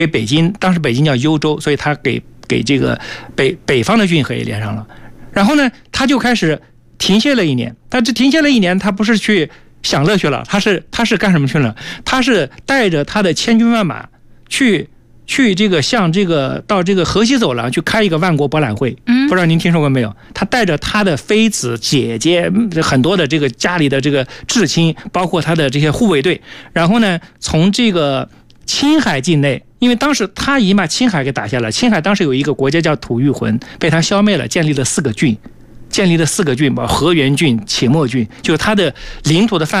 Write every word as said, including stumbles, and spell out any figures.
给北京，当时北京叫幽州，所以他给给这个北北方的运河也连上了。然后呢，他就开始停歇了一年。他这停歇了一年，他不是去享乐去了，他是他是干什么去了？他是带着他的千军万马去去这个向这个到这个河西走廊去开一个万国博览会。嗯，不知道您听说过没有？他带着他的妃子、姐姐，很多的这个家里的这个至亲，包括他的这些护卫队，然后呢，从这个青海境内。因为当时他已经把青海给打下了，青海当时有一个国家叫吐谷浑，被他消灭了，建立了四个郡，建立了四个郡，把河源郡、且末郡，就是他的领土的范围。